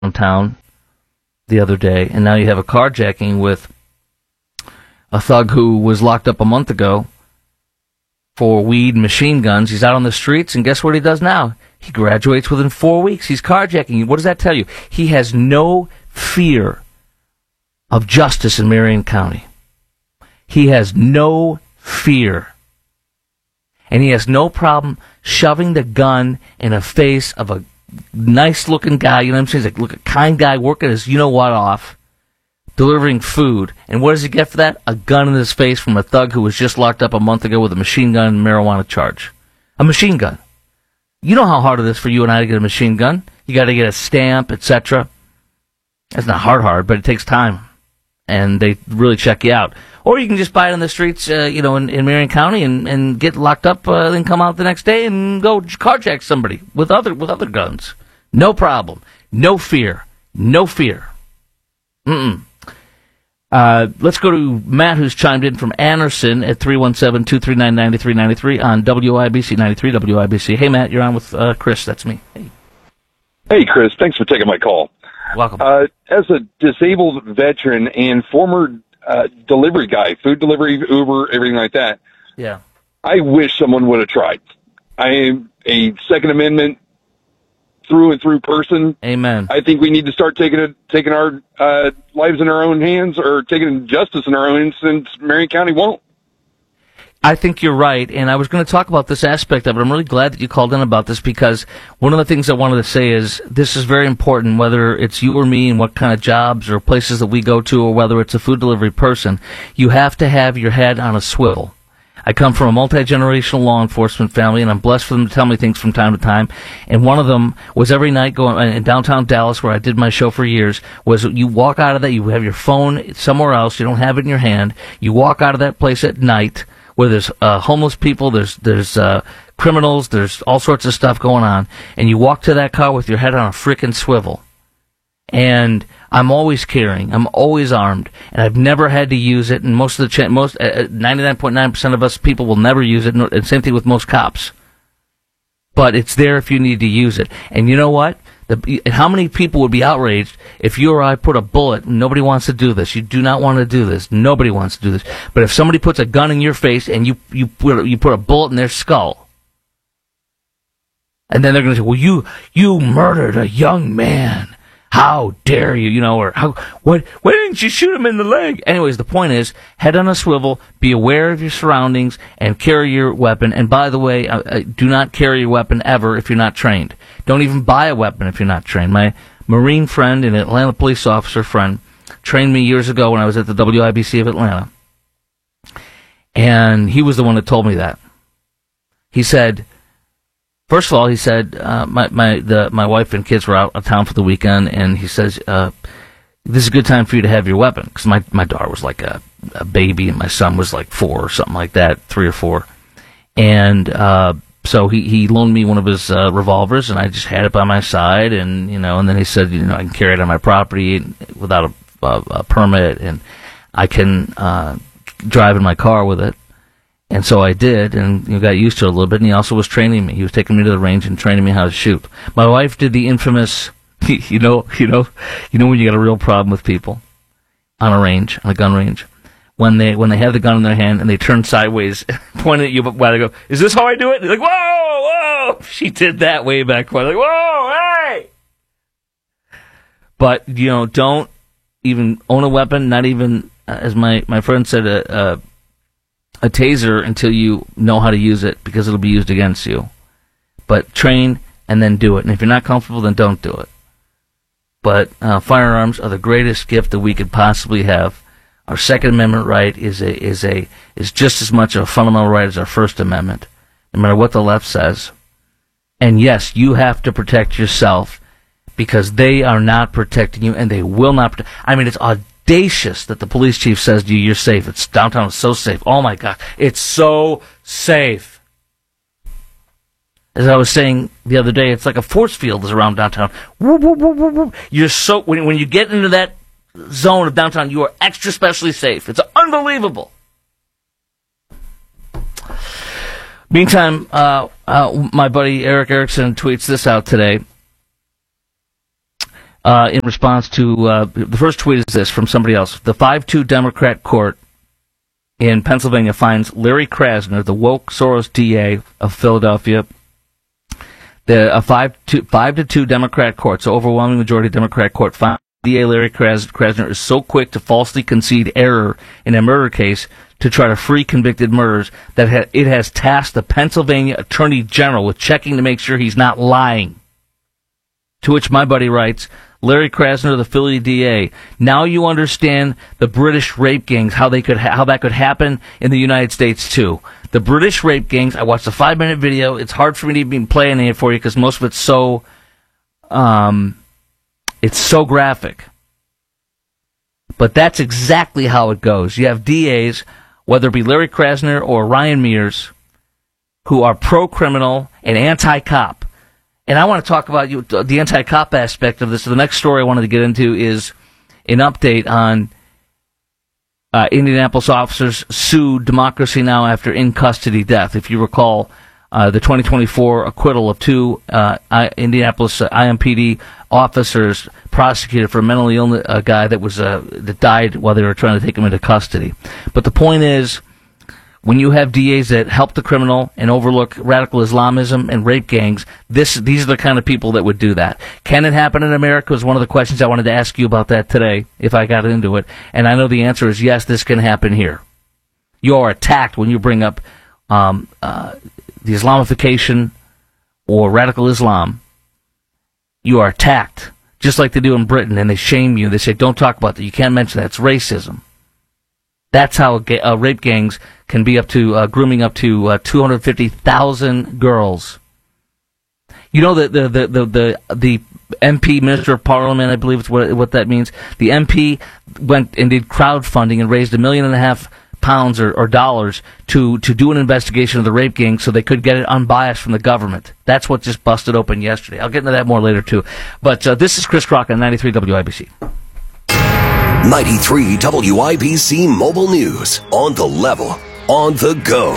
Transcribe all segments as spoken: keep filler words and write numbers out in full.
downtown the other day, and now you have a carjacking with a thug who was locked up a month ago for weed and machine guns. He's out on the streets, and guess what he does now? He graduates within four weeks. He's carjacking you. What does that tell you? He has no fear of justice in Marion County. He has no fear. And he has no problem shoving the gun in the face of a nice-looking guy, you know what I'm saying? He's like, look, a kind guy working his you-know-what off, delivering food. And what does he get for that? A gun in his face from a thug who was just locked up a month ago with a machine gun and marijuana charge. A machine gun. You know how hard it is for you and I to get a machine gun. You got to get a stamp, et cetera. It's not hard, hard, but it takes time. And they really check you out. Or you can just buy it on the streets, uh, you know, in, in Marion County and, and get locked up, uh, then come out the next day and go carjack somebody with other with other guns. No problem. No fear. No fear. Mm-mm. Uh, let's go to Matt, who's chimed in from Anderson at three one seven, two three nine, nine three nine three on W I B C ninety-three W I B C. Hey, Matt, you're on with uh, Chris. That's me. Hey. Hey, Chris. Thanks for taking my call. Welcome. Uh, as a disabled veteran and former uh, delivery guy, food delivery, Uber, everything like that, yeah, I wish someone would have tried. I am a Second Amendment through and through person. Amen. I think we need to start taking it, taking our uh, lives in our own hands, or taking justice in our own hands, since Marion County won't. I think you're right, and I was going to talk about this aspect of it. I'm really glad that you called in about this, because one of the things I wanted to say is this is very important, whether it's you or me and what kind of jobs or places that we go to, or whether it's a food delivery person. You have to have your head on a swivel. I come from a multi-generational law enforcement family, and I'm blessed for them to tell me things from time to time. And one of them was every night going in downtown Dallas, where I did my show for years, was you walk out of that, you have your phone somewhere else, you don't have it in your hand, you walk out of that place at night, where there's uh, homeless people, there's there's uh, criminals, there's all sorts of stuff going on, and you walk to that car with your head on a frickin' swivel. And I'm always carrying, I'm always armed, and I've never had to use it. And most of the ch- most uh, ninety-nine point nine percent of us people will never use it. And same thing with most cops. But it's there if you need to use it. And you know what? The, how many people would be outraged if you or I put a bullet? Nobody wants to do this. You do not want to do this. Nobody wants to do this. But if somebody puts a gun in your face and you you put you put a bullet in their skull, and then they're going to say, "Well, you you murdered a young man. How dare you?" You know, or how what? Why didn't you shoot him in the leg? Anyways, the point is, head on a swivel. Be aware of your surroundings and carry your weapon. And by the way, uh, uh, do not carry your weapon ever if you're not trained. Don't even buy a weapon if you're not trained. My Marine friend and Atlanta police officer friend trained me years ago when I was at the W I B C of Atlanta. And he was the one that told me that. He said, first of all, he said, uh, my, my, the, my wife and kids were out of town for the weekend, and he says, uh, this is a good time for you to have your weapon. Because my, my daughter was like a, a baby, and my son was like four or something like that, three or four. And, uh, So he, he loaned me one of his uh, revolvers, and I just had it by my side, and you know, and then he said, you know, I can carry it on my property without a, a, a permit, and I can uh, drive in my car with it. And so I did, and you know, got used to it a little bit. And he also was training me. He was taking me to the range and training me how to shoot. My wife did the infamous, you know, you know, you know when you got a real problem with people on a range, on a gun range. When they when they have the gun in their hand and they turn sideways, pointing at you while they go, "Is this how I do it?" And they're like, "Whoa, whoa!" She did that way back when. Like, "Whoa, hey!" But you know, don't even own a weapon. Not even, uh, as my, my friend said, a, a a taser until you know how to use it, because it'll be used against you. But train and then do it. And if you're not comfortable, then don't do it. But uh, firearms are the greatest gift that we could possibly have. Our Second Amendment right is a is a is just as much a fundamental right as our First Amendment, no matter what the left says. And yes, you have to protect yourself, because they are not protecting you, and they will not protect. I mean, it's audacious that the police chief says to you, "You're safe. It's downtown is so safe." Oh my God, it's so safe. As I was saying the other day, it's like a force field is around downtown. You're so when when you get into that zone of downtown, you are extra specially safe. It's unbelievable. Meantime, uh, uh, my buddy Eric Erickson tweets this out today. uh, in response to uh, the first tweet is this from somebody else. The five two Democrat court in Pennsylvania finds Larry Krasner, the woke Soros D A of Philadelphia, the a five two five to two Democrat court, so overwhelming majority Democrat court found D A Larry Krasner is so quick to falsely concede error in a murder case to try to free convicted murderers that ha- it has tasked the Pennsylvania Attorney General with checking to make sure he's not lying. To which my buddy writes, Larry Krasner, the Philly D A. Now you understand the British rape gangs, how they could ha- how that could happen in the United States too. The British rape gangs. I watched a five minute video. It's hard for me to even play any of it for you because most of it's so, um, it's so graphic. But that's exactly how it goes. You have D As, whether it be Larry Krasner or Ryan Mears, who are pro-criminal and anti-cop. And I want to talk about you, the anti-cop aspect of this. The next story I wanted to get into is an update on uh, Indianapolis officers sued Democracy Now! After in-custody death. If you recall, uh, the twenty twenty-four acquittal of two uh, I, Indianapolis uh, I M P D officers prosecuted for a mentally ill uh, guy that was uh, that died while they were trying to take him into custody. But the point is, when you have D As that help the criminal and overlook radical Islamism and rape gangs, this these are the kind of people that would do that. Can it happen in America is one of the questions I wanted to ask you about that today, if I got into it. And I know the answer is yes, this can happen here. You are attacked when you bring up um, uh, the Islamification or radical Islam. You are attacked, just like they do in Britain, and they shame you. They say, don't talk about that. You can't mention that. It's racism. That's how ga- uh, rape gangs can be up to, uh, grooming up to uh, two hundred fifty thousand girls. You know, the, the, the, the, the, the M P, Minister of Parliament, I believe is what, what that means. The M P went and did crowdfunding and raised a million and a half pounds or, or dollars to, to do an investigation of the rape gang so they could get it unbiased from the government. That's what just busted open yesterday. I'll get into that more later, too. But uh, this is Chris Crock on ninety-three W I B C. ninety-three W I B C Mobile News. On the level, on the go.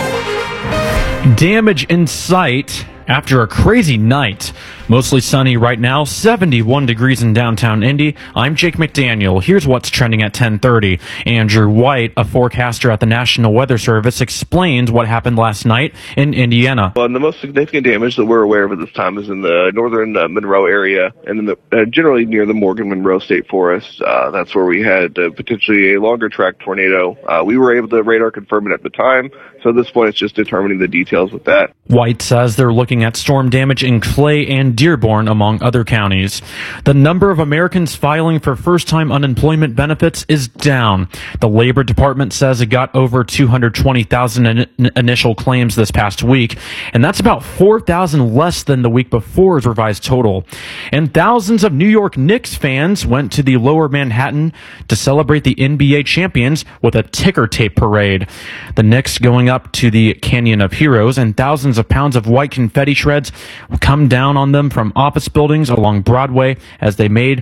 Damage in sight after a crazy night. Mostly sunny right now, seventy-one degrees in downtown Indy. I'm Jake McDaniel. Here's what's trending at ten thirty. Andrew White, a forecaster at the National Weather Service, explains what happened last night in Indiana. Well, the most significant damage that we're aware of at this time is in the northern uh, Monroe area, and then the, uh, generally near the Morgan-Monroe State Forest. Uh, that's where we had uh, potentially a longer track tornado. Uh, we were able to radar confirm it at the time, so at this point it's just determining the details with that. White says they're looking at storm damage in Clay and Dearborn, among other counties. The number of Americans filing for first-time unemployment benefits is down. The Labor Department says it got over two hundred twenty thousand in- initial claims this past week, and that's about four thousand less than the week before's revised total. And thousands of New York Knicks fans went to the Lower Manhattan to celebrate the N B A champions with a ticker tape parade. The Knicks going up to the Canyon of Heroes, and thousands of pounds of white confetti shreds come down on them from office buildings along Broadway as they made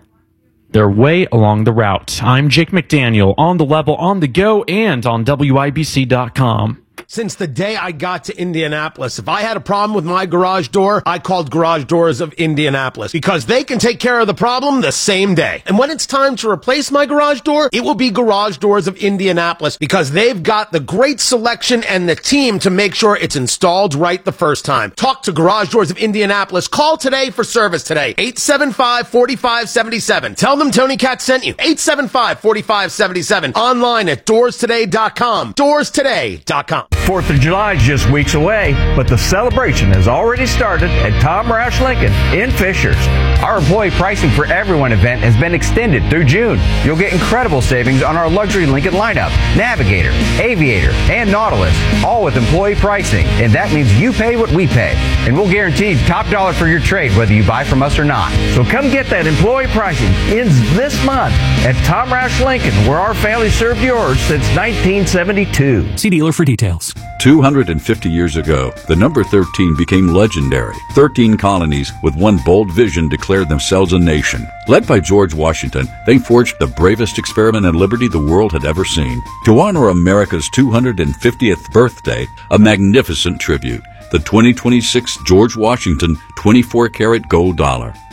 their way along the route. I'm Jake McDaniel, on the level, on the go, and on W I B C dot com. Since the day I got to Indianapolis, if I had a problem with my garage door, I called Garage Doors of Indianapolis because they can take care of the problem the same day. And when it's time to replace my garage door, it will be Garage Doors of Indianapolis because they've got the great selection and the team to make sure it's installed right the first time. Talk to Garage Doors of Indianapolis. Call today for service today. eight seven five, four five seven seven. Tell them Tony Katz sent you. eight seven five, four five seven seven. Online at doors today dot com. doors today dot com. fourth of July is just weeks away, but the celebration has already started at Tom Roush Lincoln in Fishers. Our employee pricing for everyone event has been extended through June. You'll get incredible savings on our luxury Lincoln lineup, Navigator, Aviator, and Nautilus, all with employee pricing. And that means you pay what we pay. And we'll guarantee top dollar for your trade, whether you buy from us or not. So come get that employee pricing. Ends this month at Tom Roush Lincoln, where our family served yours since nineteen seventy-two. See dealer for details. two hundred fifty years ago, the number thirteen became legendary. thirteen colonies with one bold vision declared themselves a nation. Led by George Washington, they forged the bravest experiment in liberty the world had ever seen. To honor America's two hundred fiftieth birthday, a magnificent tribute, the twenty twenty-six George Washington twenty-four karat gold dollar.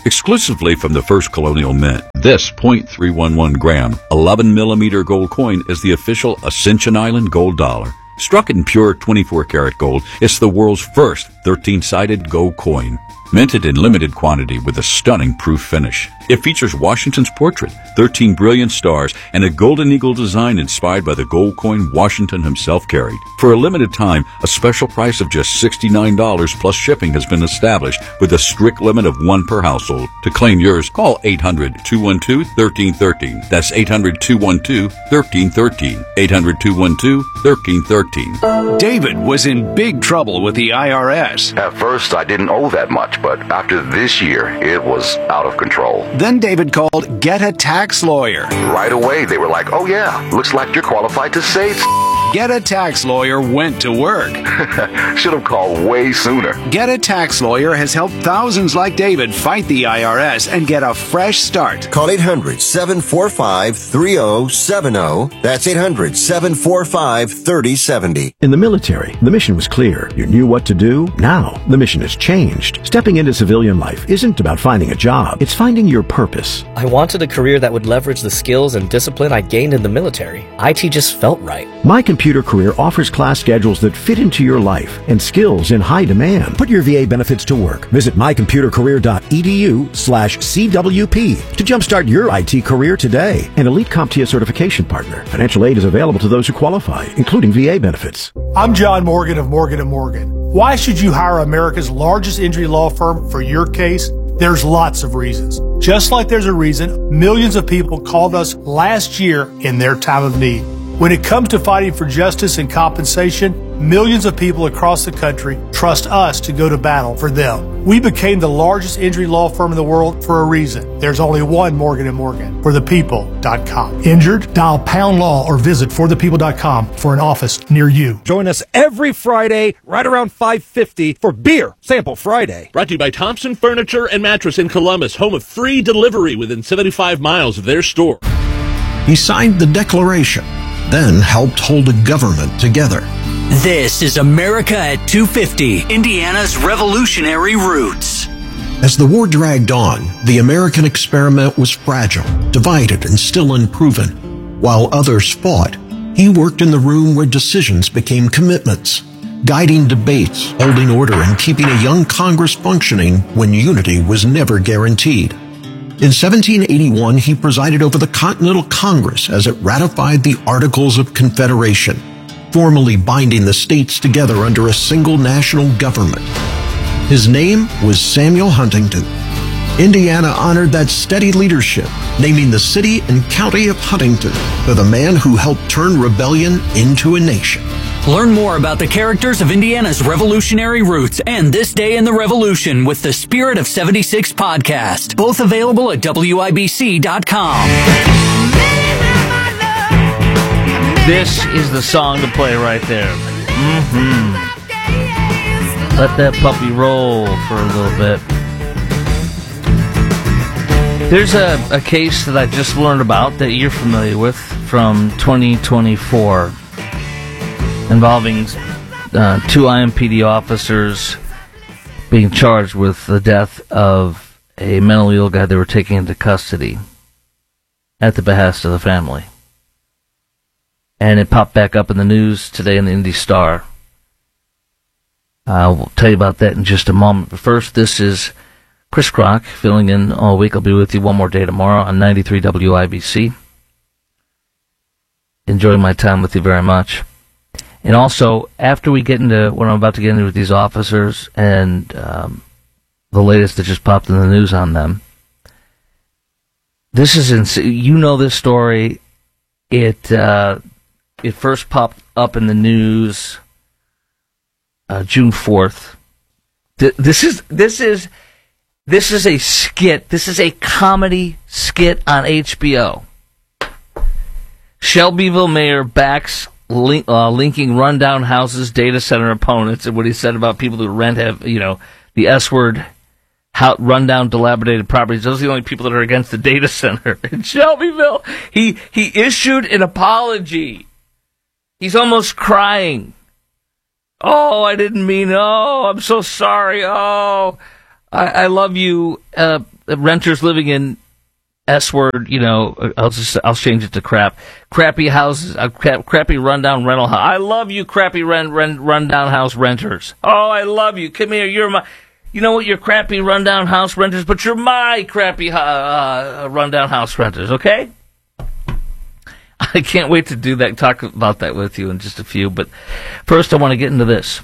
exclusively from the First Colonial Mint. This point three one one gram, eleven millimeter gold coin is the official Ascension Island gold dollar. Struck in pure twenty-four karat gold, it's the world's first thirteen-sided gold coin. Minted in limited quantity with a stunning proof finish. It features Washington's portrait, thirteen brilliant stars, and a golden eagle design inspired by the gold coin Washington himself carried. For a limited time, a special price of just sixty-nine dollars plus shipping has been established with a strict limit of one per household. To claim yours, call eight hundred, two one two, one three one three. That's eight hundred, two one two, one three one three. eight hundred, two one two, one three one three. David was in big trouble with the I R S. At first, I didn't owe that much, but after this year, it was out of control. Then David called Get a Tax Lawyer. Right away, they were like, oh yeah, looks like you're qualified to save. Get a Tax Lawyer went to work. Should have called way sooner. Get a Tax Lawyer has helped thousands like David fight the I R S and get a fresh start. Call eight hundred, seven four five, three oh seven oh. That's eight hundred, seven four five, three oh seven oh. In the military, the mission was clear. You knew what to do. Now, the mission has changed. Stepping into civilian life isn't about finding a job. It's finding your purpose. I wanted a career that would leverage the skills and discipline I gained in the military. I T just felt right. My Computer Career offers class schedules that fit into your life and skills in high demand. Put your V A benefits to work. Visit my computer career dot e d u slash C W P to jumpstart your I T career today. An Elite CompTIA certification partner. Financial aid is available to those who qualify, including V A benefits. I'm John Morgan of Morgan and Morgan. Why should you hire America's largest injury law firm for your case? There's lots of reasons. Just like there's a reason millions of people called us last year in their time of need. When it comes to fighting for justice and compensation, millions of people across the country trust us to go to battle for them. We became the largest injury law firm in the world for a reason. There's only one Morgan and Morgan, for the people dot com. Injured? Dial pound law or visit for the people dot com for an office near you. Join us every Friday right around five fifty for Beer Sample Friday. Brought to you by Thompson Furniture and Mattress in Columbus, home of free delivery within seventy-five miles of their store. He signed the Declaration, then helped hold a government together. This is America at two fifty, Indiana's revolutionary roots. As the war dragged on, the American experiment was fragile, divided, and still unproven. While others fought, he worked in the room where decisions became commitments, guiding debates, holding order, and keeping a young Congress functioning when unity was never guaranteed. In seventeen eighty-one, he presided over the Continental Congress as it ratified the Articles of Confederation, formally binding the states together under a single national government. His name was Samuel Huntington. Indiana honored that steady leadership, naming the city and county of Huntington for the man who helped turn rebellion into a nation. Learn more about the characters of Indiana's revolutionary roots and This Day in the Revolution with the Spirit of seventy-six podcast. Both available at W I B C dot com. This is the song to play right there. Mm-hmm. Let that puppy roll for a little bit. There's a, a case that I just learned about that you're familiar with from twenty twenty-four. Involving uh, two I M P D officers being charged with the death of a mentally ill guy they were taking into custody at the behest of the family. And it popped back up in the news today in the Indy Star. I will tell you about that in just a moment. But first, this is Chris Kroc filling in all week. I'll be with you one more day tomorrow on ninety-three W I B C. Enjoying my time with you very much. And also, after we get into what I'm about to get into with these officers and um, the latest that just popped in the news on them, this is insane. You know this story. It uh, it first popped up in the news uh, June fourth. Th- this is this is this is a skit. This is a comedy skit on H B O. Shelbyville mayor backs Link, uh, linking rundown houses, data center opponents, and what he said about people who rent have, you know, the S word, how, rundown, dilapidated properties. Those are the only people that are against the data center in Shelbyville. He he issued an apology. He's almost crying. Oh, I didn't mean. Oh, I'm so sorry. Oh, I, I love you. Uh, renters living in S word, you know, I'll just I'll change it to crap. Crappy houses, uh, crap, crappy rundown rental house. I love you, crappy run, run, rundown house renters. Oh, I love you. Come here, you're my. You know what? You're crappy rundown house renters, but you're my crappy uh, uh, rundown house renters. Okay. I can't wait to do that. Talk about that with you in just a few. But first, I want to get into this.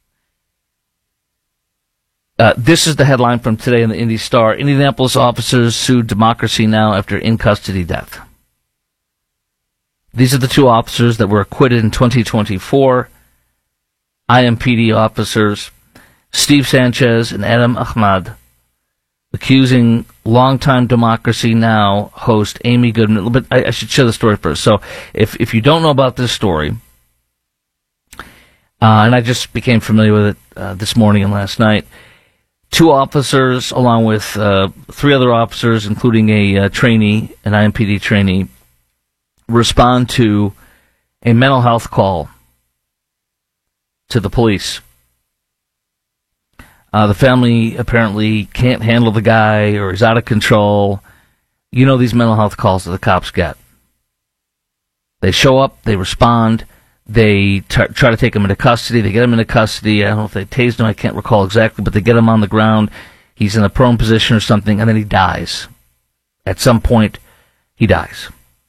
Uh, this is the headline from today in the Indy Star. Indianapolis officers sued Democracy Now! After in-custody death. These are the two officers that were acquitted in twenty twenty-four. I M P D officers, Steve Sanchez and Adam Ahmad, accusing longtime Democracy Now! Host Amy Goodman. But I, I should share the story first. So if, if you don't know about this story, uh, and I just became familiar with it uh, this morning and last night, two officers, along with uh, three other officers, including a uh, trainee, an I M P D trainee, respond to a mental health call to the police. Uh, the family apparently can't handle the guy or is out of control. You know these mental health calls that the cops get. They show up, they respond, they t- try to take him into custody. They get him into custody. I don't know if they tased him. I can't recall exactly, but they get him on the ground. He's in a prone position or something, and then he dies. At some point, he dies.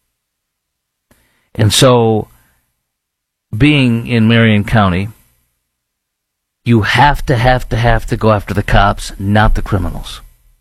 And so, being in Marion County, you have to, have to, have to go after the cops, not the criminals.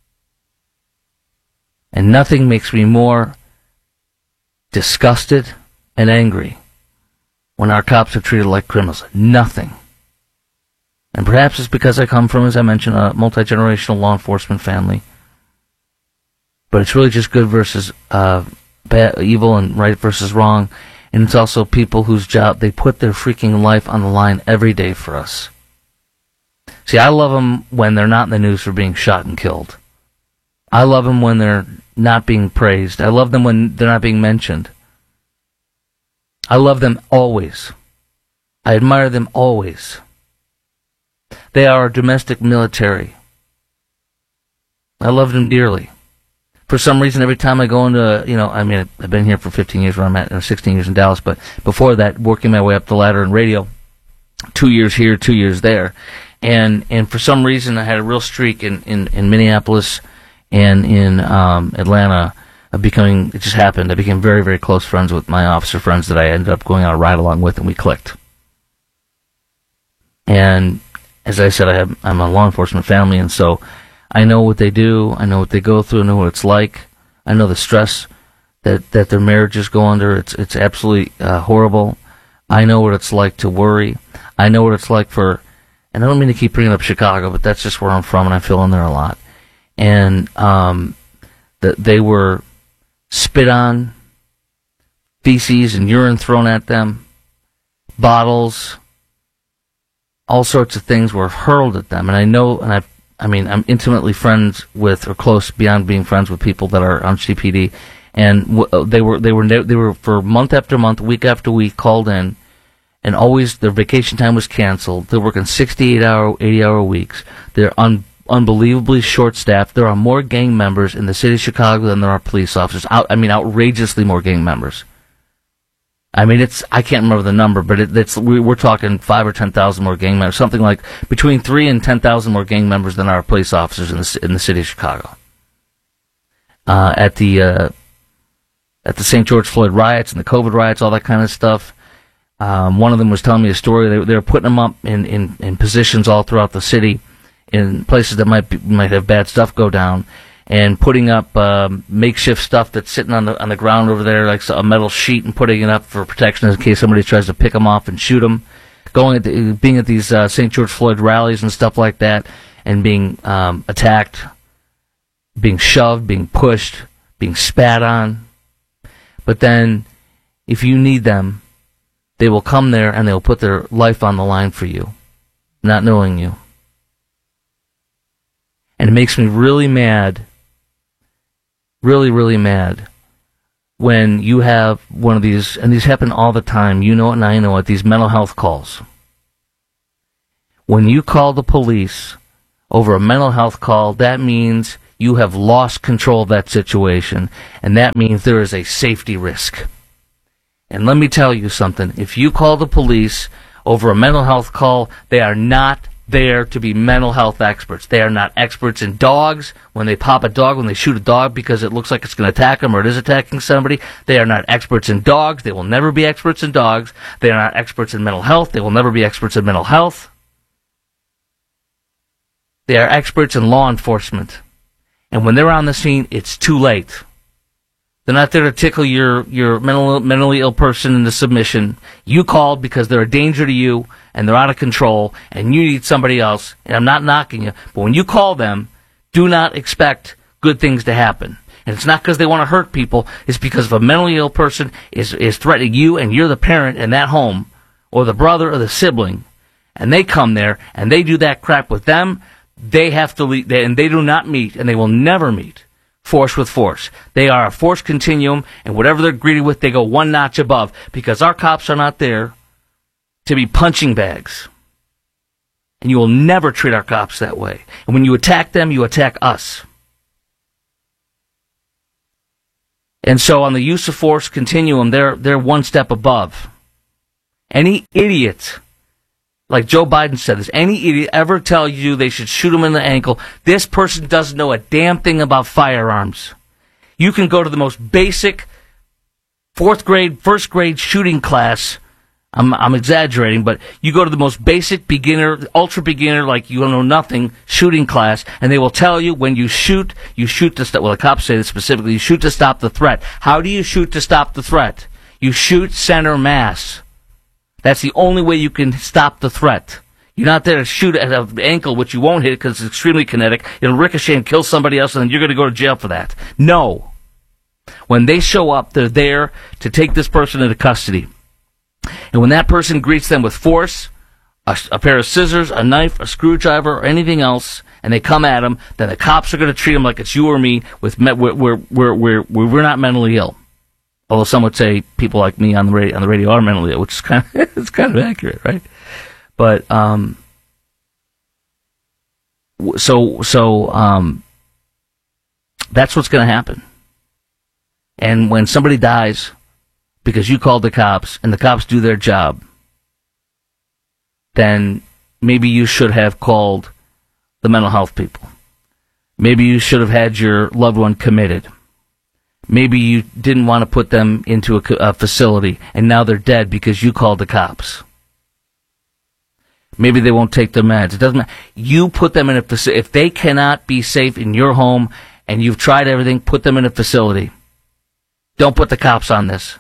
And nothing makes me more disgusted and angry when our cops are treated like criminals. Nothing. And perhaps it's because I come from, as I mentioned, a multi-generational law enforcement family. But it's really just good versus uh, bad, evil, and right versus wrong. And it's also people whose job, they put their freaking life on the line every day for us. See, I love them when they're not in the news for being shot and killed. I love them when they're not being praised. I love them when they're not being mentioned. I love them always. I admire them always. They are our domestic military. I love them dearly. For some reason, every time I go into, you know, I mean, I've been here for fifteen years where I'm at, or sixteen years in Dallas, but before that, working my way up the ladder in radio, two years here, two years there. And and for some reason, I had a real streak in, in, in Minneapolis and in um, Atlanta of becoming, it just happened, I became very, very close friends with my officer friends that I ended up going on a ride along with, and we clicked. And as I said, I have, I'm a law enforcement family, and so I know what they do, I know what they go through, I know what it's like, I know the stress that, that their marriages go under. It's, it's absolutely uh, horrible. I know what it's like to worry. I know what it's like for, and I don't mean to keep bringing up Chicago, but that's just where I'm from, and I feel in there a lot. And um, that they were spit on, feces and urine thrown at them, bottles, all sorts of things were hurled at them. And I know, and I, I mean, I'm intimately friends with, or close beyond being friends with, people that are on C P D, and w- they were, they were, they were for month after month, week after week, called in. And always their vacation time was canceled. They're working sixty-eight hour, eighty hour weeks. They're un- unbelievably short-staffed. There are more gang members in the city of Chicago than there are police officers. Out- I mean, outrageously more gang members. I mean, it's, I can't remember the number, but it, it's, we, we're talking five or ten thousand more gang members. Something like between three and ten thousand more gang members than are police officers in the, in the city of Chicago. Uh, at the, uh, at the Saint George Floyd riots and the COVID riots, all that kind of stuff. Um, one of them was telling me a story. They, they were putting them up in, in, in positions all throughout the city, in places that might be, might have bad stuff go down, and putting up um, makeshift stuff that's sitting on the on the ground over there, like a metal sheet, and putting it up for protection in case somebody tries to pick them off and shoot them. Going at the, being at these uh, Saint George Floyd rallies and stuff like that, and being um, attacked, being shoved, being pushed, being spat on. But then, if you need them, they will come there and they will put their life on the line for you, not knowing you. And it makes me really mad, really, really mad, when you have one of these, and these happen all the time, you know it and I know it, these mental health calls. When you call the police over a mental health call, that means you have lost control of that situation, and that means there is a safety risk. And let me tell you something. If you call the police over a mental health call, they are not there to be mental health experts. They are not experts in dogs. When they pop a dog, when they shoot a dog because it looks like it's going to attack them or it is attacking somebody, they are not experts in dogs. They will never be experts in dogs. They are not experts in mental health. They will never be experts in mental health. They are experts in law enforcement. And when they're on the scene, it's too late. They're not there to tickle your, your mental, mentally ill person into submission. You called because they're a danger to you, and they're out of control, and you need somebody else. And I'm not knocking you, but when you call them, do not expect good things to happen. And it's not because they want to hurt people. It's because if a mentally ill person is, is threatening you, and you're the parent in that home, or the brother or the sibling, and they come there, and they do that crap with them, they have to leave, and they do not meet, and they will never meet force with force. They are a force continuum, and whatever they're greeted with, they go one notch above, because our cops are not there to be punching bags. And you will never treat our cops that way. And when you attack them, you attack us. And so on the use of force continuum, they're they're one step above. Any idiot, like Joe Biden said this, any idiot ever tell you they should shoot him in the ankle, this person doesn't know a damn thing about firearms. You can go to the most basic fourth grade, first grade shooting class. I'm, I'm exaggerating, but you go to the most basic beginner, ultra beginner, like you don't know nothing, shooting class, and they will tell you when you shoot, you shoot to stop, well, the cops say this specifically, you shoot to stop the threat. How do you shoot to stop the threat? You shoot center mass. That's the only way you can stop the threat. You're not there to shoot at an ankle, which you won't hit because it's extremely kinetic. It'll ricochet and kill somebody else, and then you're going to go to jail for that. No. When they show up, they're there to take this person into custody. And when that person greets them with force, a, a pair of scissors, a knife, a screwdriver, or anything else, and they come at them, then the cops are going to treat them like it's you or me. With me, we're, we're, we're, we're, we're not mentally ill. Although some would say people like me on the radio, on the radio are mentally ill, which is kind of it's kind of accurate, right? But um, so so um, that's what's going to happen. And when somebody dies because you called the cops and the cops do their job, then maybe you should have called the mental health people. Maybe you should have had your loved one committed. Maybe you didn't want to put them into a, a facility, and now they're dead because you called the cops. Maybe they won't take their meds. It doesn't matter. You put them in a facility. If they cannot be safe in your home, and you've tried everything, put them in a facility. Don't put the cops on this.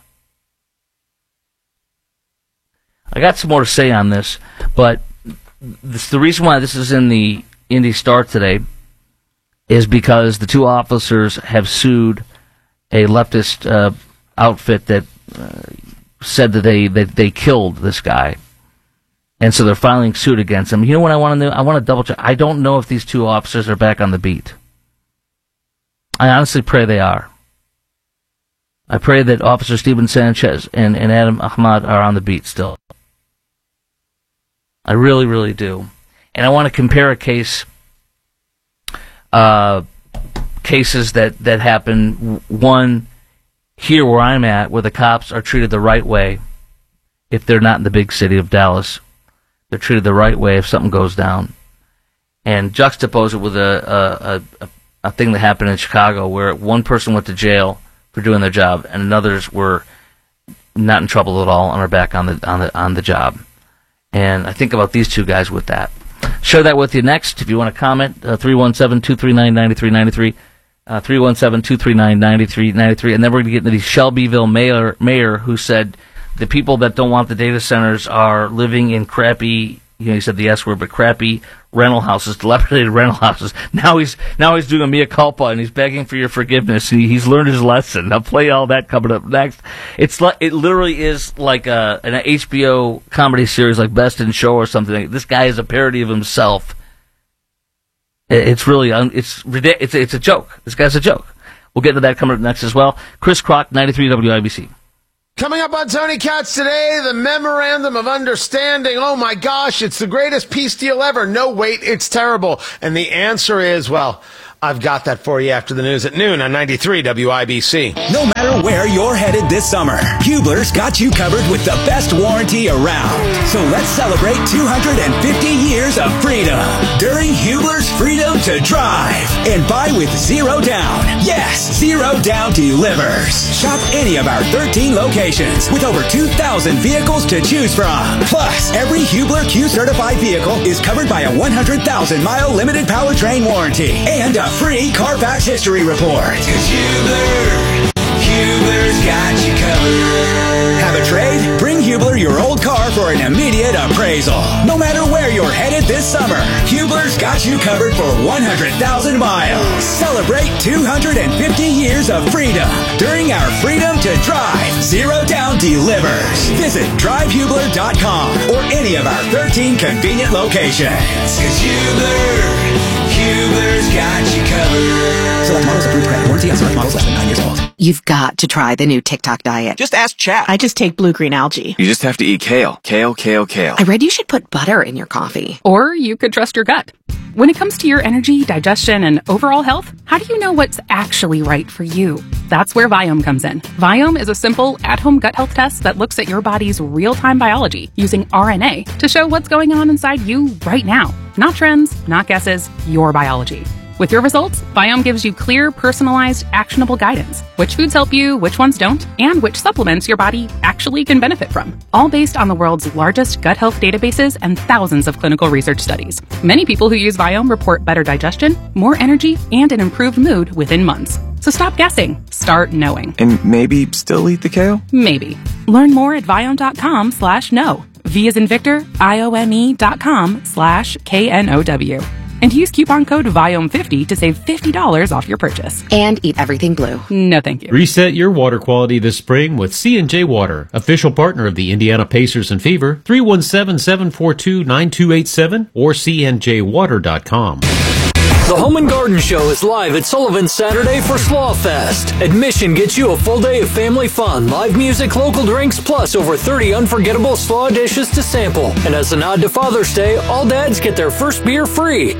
I got some more to say on this, but this, the reason why this is in the Indy Star today is because the two officers have sued a leftist uh, outfit that uh, said that they that they killed this guy, and so they're filing suit against him. You know what I want to know? I want to double check. I don't know if these two officers are back on the beat. I honestly pray they are. I pray that Officer Steven Sanchez and, and Adam Ahmad are on the beat still. I really, really do. And I want to compare a case, uh, cases that, that happen, one here where I'm at, where the cops are treated the right way if they're not in the big city of Dallas. They're treated the right way if something goes down. And juxtapose it with a, a, a, a thing that happened in Chicago where one person went to jail for doing their job and others were not in trouble at all and are back on the on the on the job. And I think about these two guys with that. Share that with you next. If you want to comment, uh, three one seven, two three nine, nine three nine three, uh, three one seven, two three nine, nine three nine three. And then we're going to get into the Shelbyville mayor, mayor who said the people that don't want the data centers are living in crappy, you know, he said the S word, but crappy rental houses, dilapidated rental houses. Now he's now he's doing a mea culpa and he's begging for your forgiveness. And he's learned his lesson. I'll play all that coming up next. It's like it literally is like a an H B O comedy series like Best in Show or something. This guy is a parody of himself. It's really it's it's it's a joke. This guy's a joke. We'll get to that coming up next as well. Chris Crock, ninety-three W I B C. Coming up on Tony Katz today, the Memorandum of Understanding. Oh my gosh, it's the greatest peace deal ever. No, wait, it's terrible. And the answer is, well, I've got that for you after the news at noon on ninety-three W I B C. No matter where you're headed this summer, Hubler's got you covered with the best warranty around. So let's celebrate two hundred fifty years of freedom during Hubler's Freedom to Drive. And buy with zero down. Yes, zero down delivers. Shop any of our thirteen locations with over two thousand vehicles to choose from. Plus, every Hubler Q certified vehicle is covered by a one hundred thousand mile limited powertrain warranty and a free Carfax history report. Cause Hubler, Hubler's got you covered. Have a trade? Bring Hubler your old car for an immediate appraisal. No matter where you're headed this summer, Hubler's got you covered for one hundred thousand miles. Celebrate two hundred fifty years of freedom during our Freedom to Drive Zero Down Delivers. Visit drive hubler dot com or any of our thirteen convenient locations. Cause Hubler, Hubler's got you covered. Select models approved credit. Warranty on select models less than nine years old. You've got to try the new TikTok diet. Just ask chat. I just take blue-green algae. You just have to eat kale. Kale, kale, kale. I read you should put butter in your coffee. Or you could trust your gut. When it comes to your energy, digestion, and overall health, how do you know what's actually right for you? That's where Viome comes in. Viome is a simple, at-home gut health test that looks at your body's real-time biology using R N A to show what's going on inside you right now. Not trends, not guesses, your biology. With your results, Viome gives you clear, personalized, actionable guidance. Which foods help you, which ones don't, and which supplements your body actually can benefit from. All based on the world's largest gut health databases and thousands of clinical research studies. Many people who use Viome report better digestion, more energy, and an improved mood within months. So stop guessing. Start knowing. And maybe still eat the kale? Maybe. Learn more at Viome.com slash know. V as in Victor, I O M E dot com slash K N O W. And use coupon code Viome fifty to save fifty dollars off your purchase. And eat everything blue. No, thank you. Reset your water quality this spring with C and J Water, official partner of the Indiana Pacers and Fever. three one seven, seven four two, nine two eight seven or c n j water dot com. The Home and Garden Show is live at Sullivan Saturday for Slaw Fest. Admission gets you a full day of family fun, live music, local drinks, plus over thirty unforgettable slaw dishes to sample. And as a nod to Father's Day, all dads get their first beer free.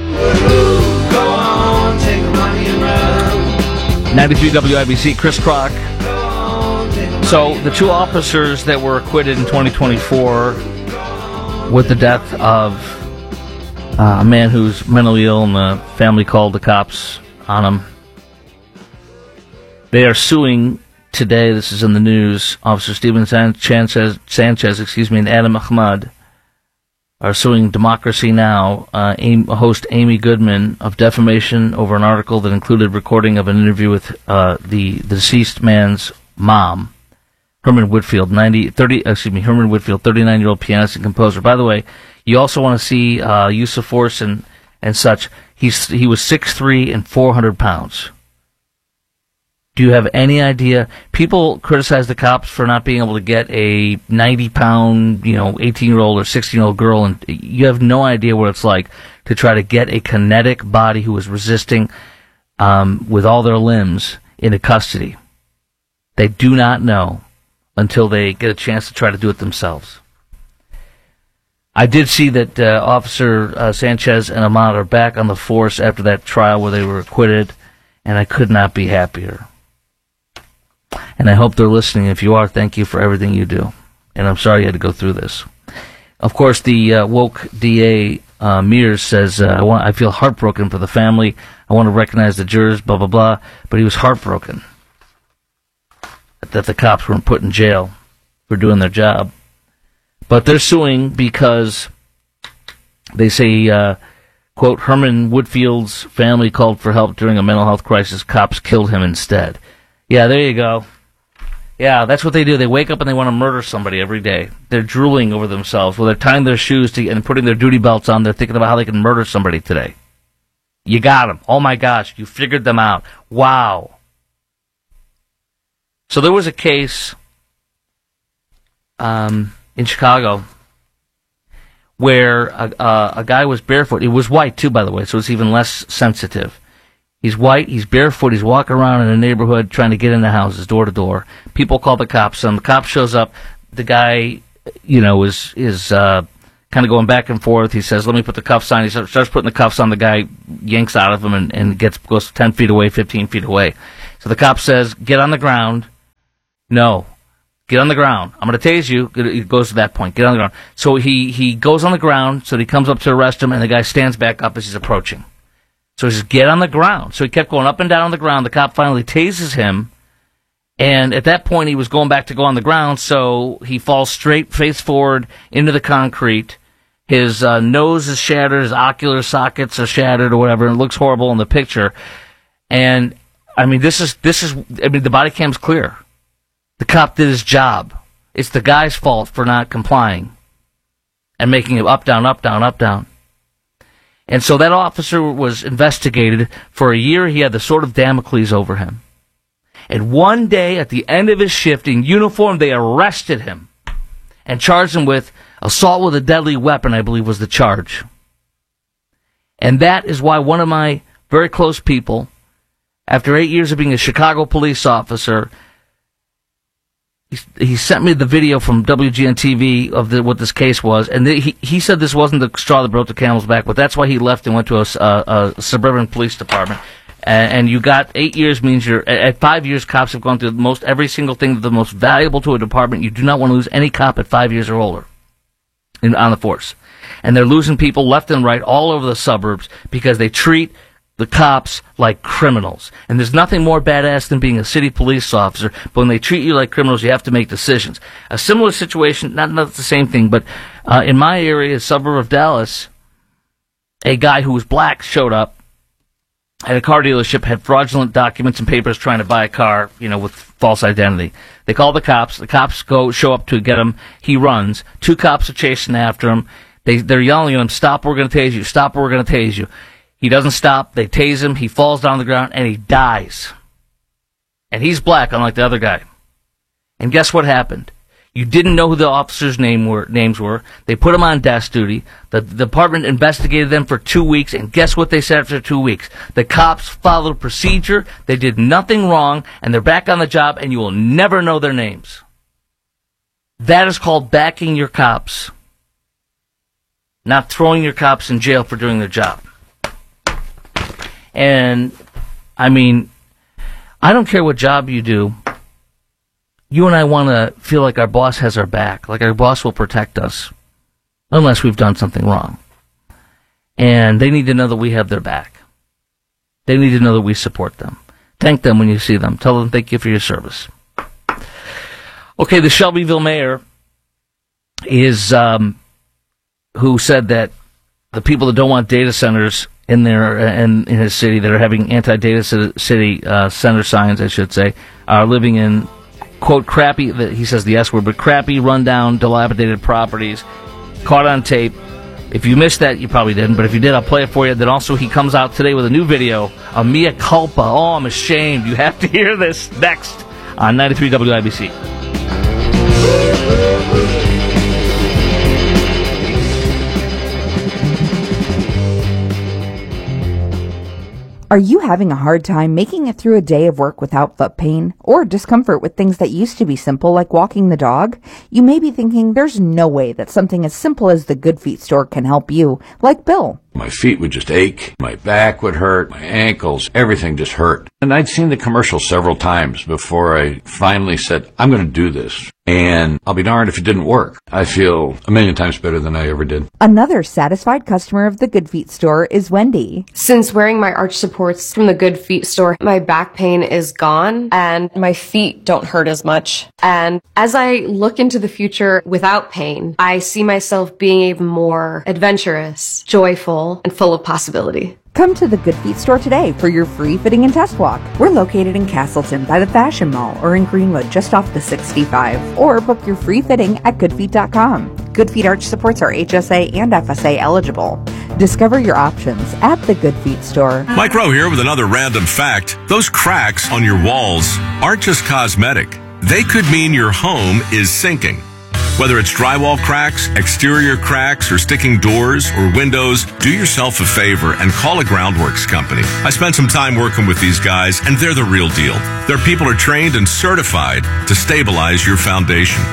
Go on, take the money and run. ninety-three W I B C, Chris Kroc. So the two officers that were acquitted in twenty twenty-four with the death of Uh, a man who's mentally ill and the family called the cops on him. They are suing today, this is in the news, Officer Stephen San- Sanchez, Sanchez excuse me, and Adam Ahmad are suing Democracy Now! Uh, Amy, host Amy Goodman of defamation over an article that included recording of an interview with uh, the, the deceased man's mom, Herman Whitfield, ninety, thirty, excuse me, Herman Whitfield, thirty-nine-year-old pianist and composer. By the way, you also want to see uh, use of force and, and such. He's he was six three and four hundred pounds. Do you have any idea? People criticize the cops for not being able to get a ninety-pound, you know, eighteen-year-old or sixteen-year-old girl, and you have no idea what it's like to try to get a kinetic body who is resisting um, with all their limbs into custody. They do not know until they get a chance to try to do it themselves. I did see that uh, Officer uh, Sanchez and Ahmad are back on the force after that trial where they were acquitted, and I could not be happier. And I hope they're listening. If you are, thank you for everything you do. And I'm sorry you had to go through this. Of course, the uh, woke D A, uh, Mears, says, uh, I, want, I feel heartbroken for the family. I want to recognize the jurors, blah, blah, blah. But he was heartbroken that the cops weren't put in jail for doing their job. But they're suing because they say, uh, quote, Herman Whitfield's family called for help during a mental health crisis. Cops killed him instead. Yeah, there you go. Yeah, that's what they do. They wake up and they want to murder somebody every day. They're drooling over themselves. Well, they're tying their shoes to, and putting their duty belts on. They're thinking about how they can murder somebody today. You got them. Oh, my gosh. You figured them out. Wow. So there was a case um, in Chicago where a, a, a guy was barefoot. He was white, too, by the way, so it's even less sensitive. He's white, he's barefoot, he's walking around in a neighborhood trying to get into houses, door to door. People call the cops on. The cop shows up. The guy, you know, is is uh, kind of going back and forth. He says, let me put the cuffs on. He starts putting the cuffs on. The guy yanks out of him and, and gets goes ten feet away, fifteen feet away. So the cop says, get on the ground. No. Get on the ground. I'm going to tase you. It goes to that point. Get on the ground. So he, he goes on the ground, so he comes up to arrest him, and the guy stands back up as he's approaching. So he says, get on the ground. So he kept going up and down on the ground. The cop finally tases him, and at that point he was going back to go on the ground, so he falls straight, face forward, into the concrete. His uh, nose is shattered, his ocular sockets are shattered or whatever, and it looks horrible in the picture. And, I mean, this is, this is, I mean, the body cam's clear. The cop did his job. It's the guy's fault for not complying and making it up, down, up, down, up, down. And so that officer was investigated. For a year, he had the sword of Damocles over him. And one day, at the end of his shift, in uniform, they arrested him and charged him with assault with a deadly weapon, I believe was the charge. And that is why one of my very close people, after eight years of being a Chicago police officer, he, he sent me the video from W G N T V of the, what this case was, and the, he, he said this wasn't the straw that broke the camel's back, but that's why he left and went to a, a, a suburban police department. And, and you got eight years means you're, at five years, cops have gone through most every single thing that's the most valuable to a department. You do not want to lose any cop at five years or older in, on the force. And they're losing people left and right all over the suburbs because they treat the cops like criminals. And there's nothing more badass than being a city police officer, but when they treat you like criminals, you have to make decisions. A similar situation, not, not the same thing, but uh, in my area, suburb of Dallas, a guy who was black showed up at a car dealership, had fraudulent documents and papers trying to buy a car, you know, with false identity. They call the cops. The cops go show up to get him. He runs. Two cops are chasing after him. They, they're yelling at him, stop or we're going to tase you. Stop or we're going to tase you. He doesn't stop. They tase him. He falls down on the ground, and he dies. And he's black, unlike the other guy. And guess what happened? You didn't know who the officers' name were, names were. They put him on desk duty. The, the department investigated them for two weeks, and guess what they said after two weeks? The cops followed procedure. They did nothing wrong, and they're back on the job, and you will never know their names. That is called backing your cops, not throwing your cops in jail for doing their job. And, I mean, I don't care what job you do. You and I want to feel like our boss has our back, like our boss will protect us, unless we've done something wrong. And they need to know that we have their back. They need to know that we support them. Thank them when you see them. Tell them thank you for your service. Okay, the Shelbyville mayor is, um, who said that the people that don't want data centers in their in, in his city, that are having anti-data city uh, center signs, I should say, are living in, quote, crappy, he says the S word, but crappy, rundown, dilapidated properties, caught on tape. If you missed that, you probably didn't, but if you did, I'll play it for you. Then also he comes out today with a new video, a mea culpa. Oh, I'm ashamed. You have to hear this next on ninety-three W I B C. Are you having a hard time making it through a day of work without foot pain or discomfort with things that used to be simple like walking the dog? You may be thinking there's no way that something as simple as the Good Feet store can help you, like Bill. My feet would just ache, my back would hurt, my ankles, everything just hurt. And I'd seen the commercial several times before I finally said, I'm going to do this. And I'll be darned if it didn't work. I feel a million times better than I ever did. Another satisfied customer of the Good Feet store is Wendy. Since wearing my arch supports from the Good Feet store, my back pain is gone and my feet don't hurt as much. And as I look into the future without pain, I see myself being even more adventurous, joyful, and full of possibility. Come to the Good Feet store today for your free fitting and test walk. We're located in Castleton by the Fashion Mall or in Greenwood just off the sixty-five. Or book your free fitting at good feet dot com. Good Feet arch supports are H S A and F S A eligible. Discover your options at the Good Feet store. Mike Rowe here with another random fact. Those cracks on your walls aren't just cosmetic. They could mean your home is sinking. Whether it's drywall cracks, exterior cracks, or sticking doors or windows, do yourself a favor and call a Groundworks company. I spent some time working with these guys, and they're the real deal. Their people are trained and certified to stabilize your foundation.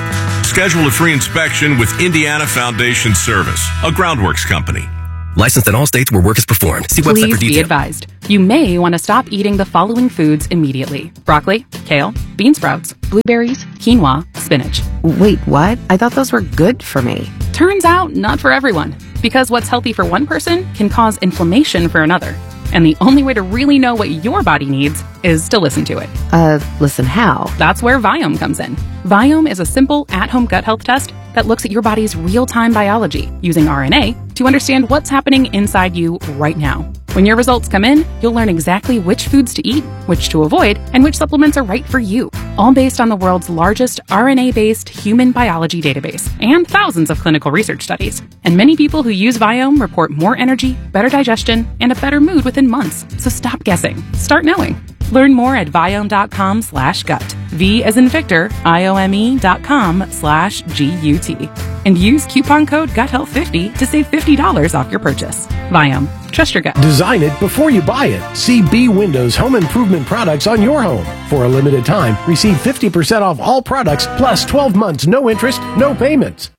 Schedule a free inspection with Indiana Foundation Service, a groundworks company. Licensed in all states where work is performed. See website Please for details. be advised. You may want to stop eating the following foods immediately. Broccoli, kale, bean sprouts, blueberries, quinoa, spinach. Wait, what? I thought those were good for me. Turns out, not for everyone. Because what's healthy for one person can cause inflammation for another. And the only way to really know what your body needs is to listen to it. Uh, listen how? That's where Viome comes in. Viome is a simple at-home gut health test that looks at your body's real-time biology using R N A to understand what's happening inside you right now. When your results come in, you'll learn exactly which foods to eat, which to avoid, and which supplements are right for you, all based on the world's largest R N A-based human biology database and thousands of clinical research studies. And many people who use Viome report more energy, better digestion, and a better mood within months. So stop guessing. Start knowing. Learn more at Viome.com slash gut. V as in Victor, I-O-M-E dot com slash G-U-T. And use coupon code gut health fifty to save fifty dollars off your purchase. Viome. Trust your gut. Design it before you buy it. See B Windows home improvement products on your home. For a limited time, receive fifty percent off all products plus twelve months, no interest, no payments.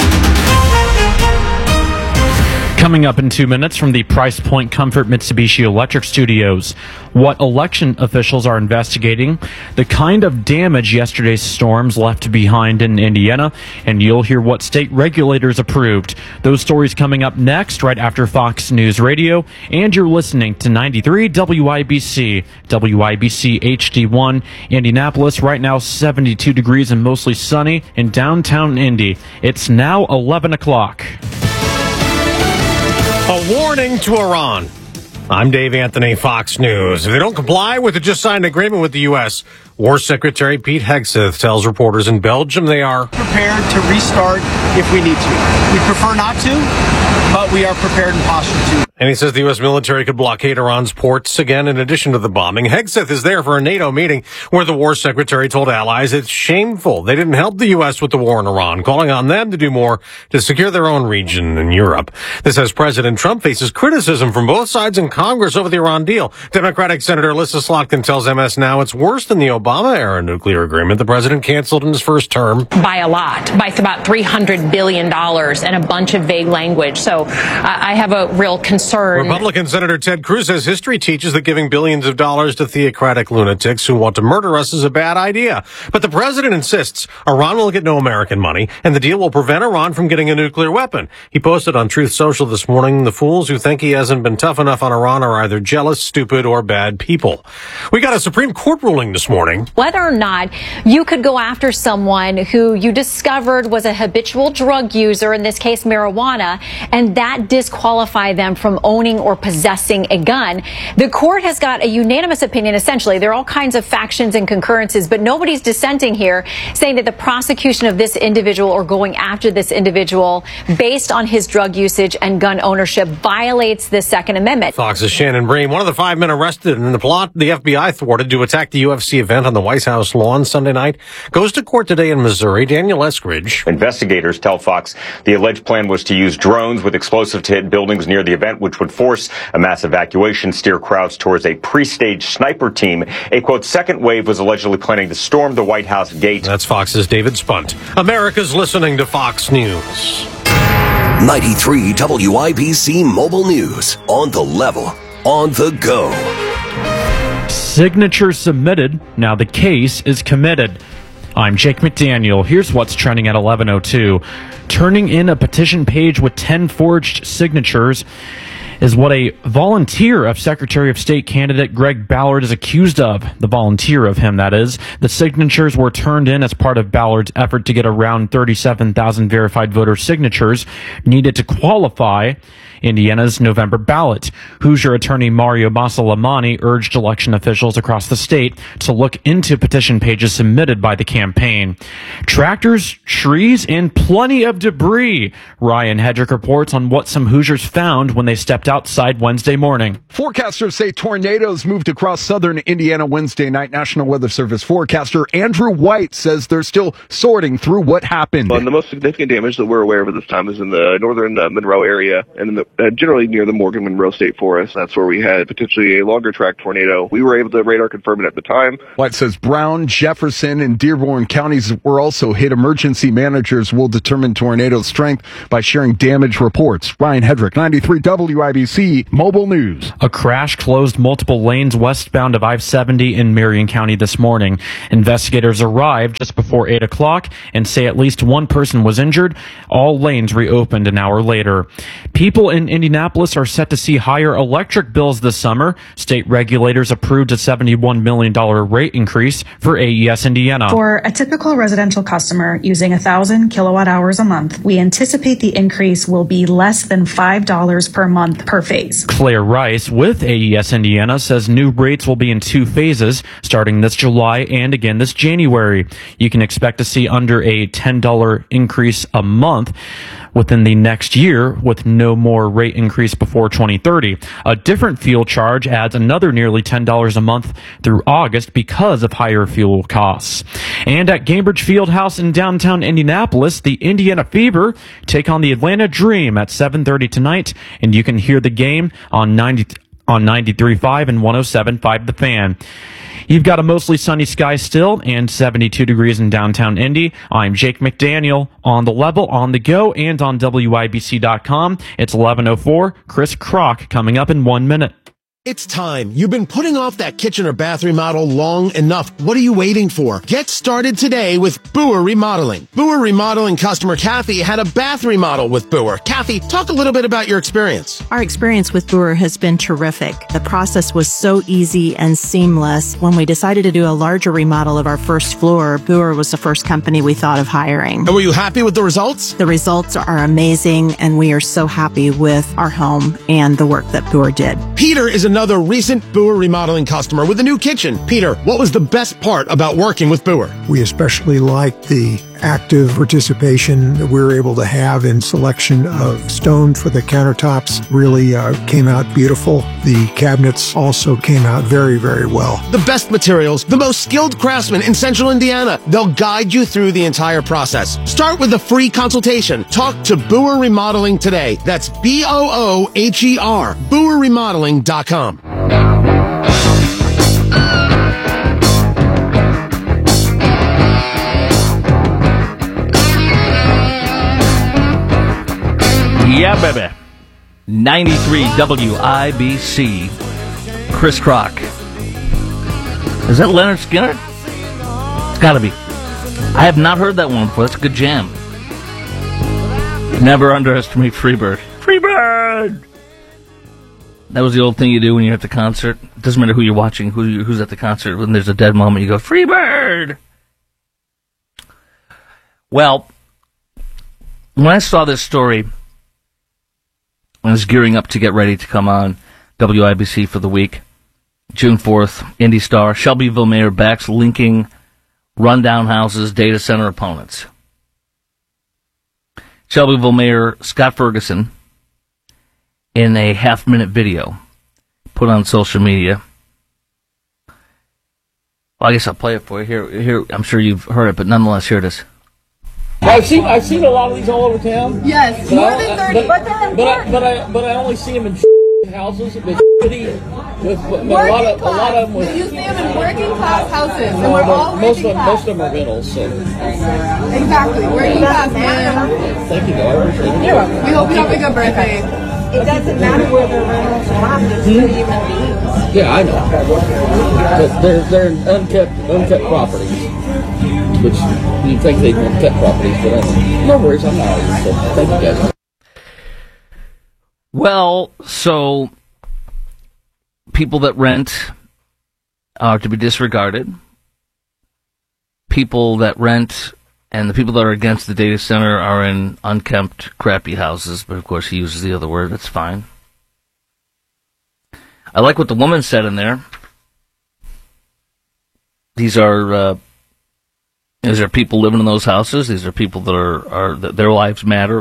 Coming up in two minutes from the Price Point Comfort Mitsubishi Electric Studios, what election officials are investigating, the kind of damage yesterday's storms left behind in Indiana, and you'll hear what state regulators approved. Those stories coming up next, right after Fox News Radio, and you're listening to ninety-three W I B C, W I B C H D one, Indianapolis, right now seventy-two degrees and mostly sunny in downtown Indy. It's now eleven o'clock. A warning to Iran. I'm Dave Anthony, Fox News. If they don't comply with the just signed agreement with the U S, War Secretary Pete Hegseth tells reporters in Belgium they are prepared to restart if we need to. We prefer not to, but we are prepared and postured to. And he says the U S military could blockade Iran's ports again in addition to the bombing. Hegseth is there for a NATO meeting where the war secretary told allies it's shameful they didn't help the U S with the war in Iran, calling on them to do more to secure their own region in Europe. This as President Trump faces criticism from both sides in Congress over the Iran deal. Democratic Senator Alyssa Slotkin tells M S Now it's worse than the Obama-era nuclear agreement the president canceled in his first term. By a lot, by about three hundred billion dollars and a bunch of vague language. So uh, I have a real concern. Republican Senator Ted Cruz says history teaches that giving billions of dollars to theocratic lunatics who want to murder us is a bad idea. But the president insists Iran will get no American money, and the deal will prevent Iran from getting a nuclear weapon. He posted on Truth Social this morning, the fools who think he hasn't been tough enough on Iran are either jealous, stupid, or bad people. We got a Supreme Court ruling this morning. Whether or not you could go after someone who you discovered was a habitual drug user, in this case marijuana, and that disqualify them from owning or possessing a gun. The court has got a unanimous opinion, essentially. There are all kinds of factions and concurrences, but nobody's dissenting here, saying that the prosecution of this individual or going after this individual based on his drug usage and gun ownership violates the Second Amendment. Fox's Shannon Bream, one of the five men arrested in the plot the F B I thwarted to attack the U F C event on the White House lawn Sunday night, goes to court today in Missouri. Daniel Eskridge. Investigators tell Fox the alleged plan was to use drones with explosives to hit buildings near the event, which would force a mass evacuation, steer crowds towards a pre-staged sniper team. A, quote, second wave was allegedly planning to storm the White House gate. That's Fox's David Spunt. America's listening to Fox News. ninety-three W I B C Mobile News. On the level. On the go. Signatures submitted. Now the case is committed. I'm Jake McDaniel. Here's what's trending at eleven oh two. Turning in a petition page with ten forged signatures is what a volunteer of Secretary of State candidate Greg Ballard is accused of. The volunteer of him, that is. The signatures were turned in as part of Ballard's effort to get around thirty-seven thousand verified voter signatures needed to qualify Indiana's November ballot. Hoosier attorney Mario Masalamani urged election officials across the state to look into petition pages submitted by the campaign. Tractors, trees, and plenty of debris. Ryan Hedrick reports on what some Hoosiers found when they stepped outside Wednesday morning. Forecasters say tornadoes moved across southern Indiana Wednesday night. National Weather Service forecaster Andrew White says they're still sorting through what happened. Well, the most significant damage that we're aware of at this time is in the northern uh, Monroe area and in the uh, generally near the Morgan Monroe State Forest. That's where we had potentially a longer track tornado. We were able to radar confirm it at the time. White says Brown, Jefferson, and Dearborn counties were also hit. Emergency managers will determine tornado strength by sharing damage reports. Ryan Hedrick, ninety-three W I B C Mobile News. A crash closed multiple lanes westbound of I seventy in Marion County this morning. Investigators arrived just before eight o'clock and say at least one person was injured. All lanes reopened an hour later. People in Indianapolis are set to see higher electric bills this summer. State regulators approved a seventy-one million dollars rate increase for A E S Indiana. For a typical residential customer using one thousand kilowatt hours a month, we anticipate the increase will be less than five dollars per month per phase. Claire Rice with A E S Indiana says new rates will be in two phases, starting this July and again this January. You can expect to see under a ten dollars increase a month within the next year, with no more rate increase before twenty thirty. A different fuel charge adds another nearly ten dollars a month through August because of higher fuel costs. And at Gainbridge Fieldhouse in downtown Indianapolis, the Indiana Fever take on the Atlanta Dream at seven thirty tonight, and you can hear the game on ninety on ninety-three point five and one oh seven point five The Fan. You've got a mostly sunny sky still and seventy-two degrees in downtown Indy. I'm Jake McDaniel on the level, on the go, and on W I B C dot com. It's eleven oh four. Chris Crock coming up in one minute. It's time. You've been putting off that kitchen or bath remodel long enough. What are you waiting for? Get started today with Boer Remodeling. Boer Remodeling customer Kathy had a bath remodel with Boer. Kathy, talk a little bit about your experience. Our experience with Boer has been terrific. The process was so easy and seamless. When we decided to do a larger remodel of our first floor, Boer was the first company we thought of hiring. And were you happy with the results? The results are amazing, and we are so happy with our home and the work that Boer did. Peter is another Another recent Boer Remodeling customer with a new kitchen. Peter, what was the best part about working with Boer? We especially liked the active participation that we were able to have in selection of stone for the countertops. Really uh, came out beautiful. The cabinets also came out very, very well. The best materials, the most skilled craftsmen in Central Indiana. They'll guide you through the entire process. Start with a free consultation. Talk to Boer Remodeling today. That's B O O H E R, Boer Remodeling dot com. Yeah, baby. ninety-three W I B C. Chris Crock. Is that Leonard Skinner? It's gotta be. I have not heard that one before. That's a good jam. Never underestimate Freebird. Freebird! That was the old thing you do when you're at the concert. It doesn't matter who you're watching, who you, who's at the concert. When there's a dead moment, you go, Freebird! Well, when I saw this story, I was gearing up to get ready to come on W I B C for the week. June fourth, Indy Star, Shelbyville Mayor backs linking rundown houses, data center opponents. Shelbyville Mayor Scott Ferguson, in a half-minute video put on social media. Well, I guess I'll play it for you. Here, here. I'm sure you've heard it, but nonetheless, here it is. I've seen I've seen a lot of these all over town. Yes, but more I, than thirty, but, but they're but I, important. but I but I only see them in houses with shitty, with, with a lot of a lot of them with. You see them in working class houses, and No, we're but all most of working them, class. most of them are rentals. So Exactly, working class man. thank you, though. I appreciate it. You're welcome. We hope you have a good birthday. It doesn't matter where they're rentals or not, they're still human beings. Yeah, I know. But they're they're unkept unkept properties, which you think they'd be kept properties, but I don't. No worries, I'm not. So thank you guys. Well, so people that rent are to be disregarded. People that rent and the people that are against the data center are in unkempt, crappy houses, but of course he uses the other word. That's fine. I like what the woman said in there. These are uh, these are people living in those houses. These are people that are, are that their lives matter,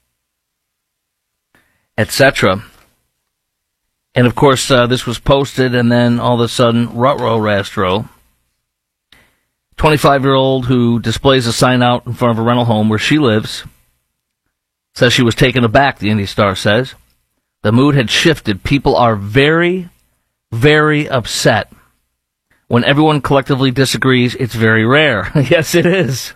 et cetera. And of course, uh, this was posted, and then all of a sudden, Rutro Rastro, twenty-five-year-old who displays a sign out in front of a rental home where she lives, says she was taken aback, the Indy Star says, The mood had shifted. People are very, very upset. When everyone collectively disagrees, it's very rare. Yes, it is.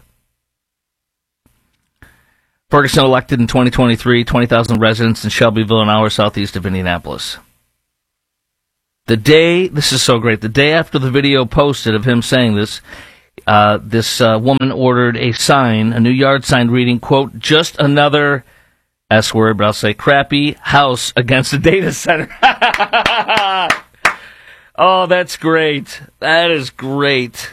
Ferguson elected in twenty twenty-three, twenty thousand residents in Shelbyville, an hour southeast of Indianapolis. The day, this is so great, the day after the video posted of him saying this, uh, this uh, woman ordered a sign, a new yard sign reading, quote, just another S word, but I'll say crappy house against a data center. Oh, that's great. That is great.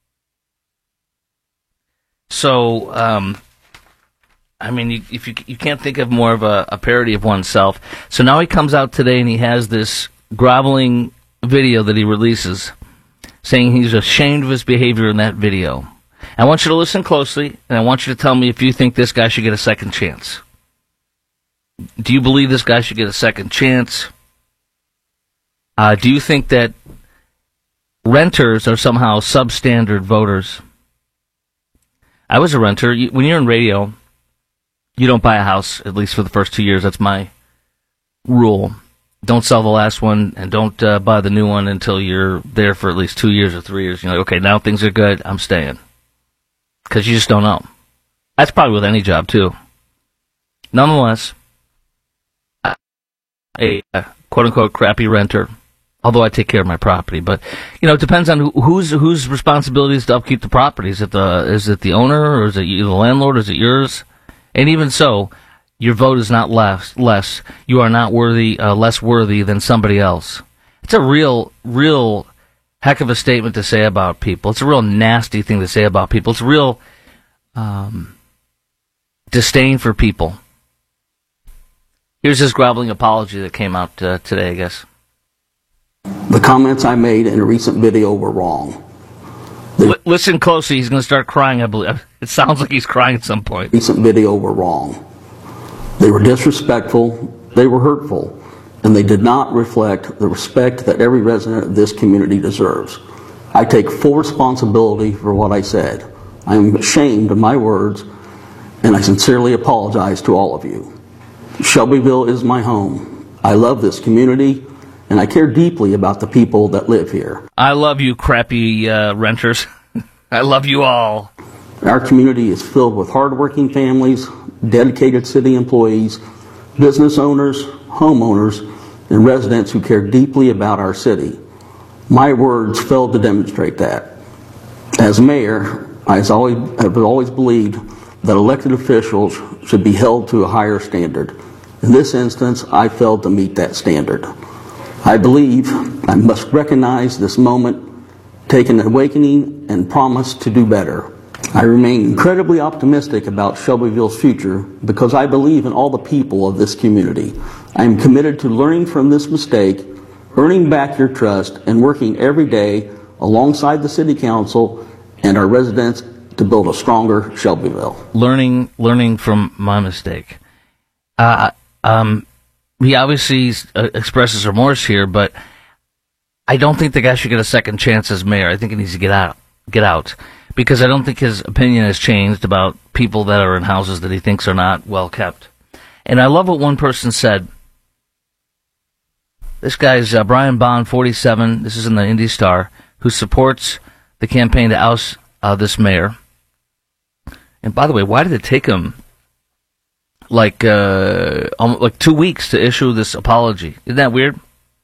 So, um, I mean, you, if you you can't think of more of a, a parody of oneself. So now he comes out today and he has this groveling video that he releases saying he's ashamed of his behavior in that video. I want you to listen closely, and I want you to tell me if you think this guy should get a second chance. Do you believe this guy should get a second chance? Uh, do you think that renters are somehow substandard voters? I was a renter. You, when you're in radio, you don't buy a house, at least for the first two years. That's my rule. Don't sell the last one, and don't uh, buy the new one until you're there for at least two years or three years. You're like, okay, now things are good, I'm staying. Because you just don't know. That's probably with any job, too. Nonetheless, a uh, quote-unquote crappy renter, although I take care of my property. But, you know, it depends on who, whose whose responsibility is to upkeep the property. Is it the, is it the owner, or is it you, the landlord, or is it yours? And even so, your vote is not less. Less. You are not worthy, uh, less worthy than somebody else. It's a real, real heck of a statement to say about people. It's a real nasty thing to say about people. It's a real um, disdain for people. Here's his groveling apology that came out uh, today, I guess. The comments I made in a recent video were wrong. L- listen closely. He's going to start crying, I believe. It sounds like he's crying at some point. Recent video were wrong. They were disrespectful, they were hurtful, and they did not reflect the respect that every resident of this community deserves. I take full responsibility for what I said. I am ashamed of my words, and I sincerely apologize to all of you. Shelbyville is my home. I love this community, and I care deeply about the people that live here. I love you, crappy uh, renters. I love you all. Our community is filled with hardworking families, dedicated city employees, business owners, homeowners, and residents who care deeply about our city. My words failed to demonstrate that. As mayor, I have always, have always believed that elected officials should be held to a higher standard. In this instance, I failed to meet that standard. I believe I must recognize this moment, take an awakening, and promise to do better. I remain incredibly optimistic about Shelbyville's future because I believe in all the people of this community. I am committed to learning from this mistake, earning back your trust, and working every day alongside the City Council and our residents to build a stronger Shelbyville. Learning, learning from my mistake. Uh, um, he obviously uh, expresses remorse here, but I don't think the guy should get a second chance as mayor. I think he needs to get out. Get out. Because I don't think his opinion has changed about people that are in houses that he thinks are not well kept. And I love what one person said. This guy's uh, Brian Bond, forty-seven. This is in the Indy Star, who supports the campaign to oust uh, this mayor. And by the way, why did it take him like uh, almost, like two weeks to issue this apology? Isn't that weird?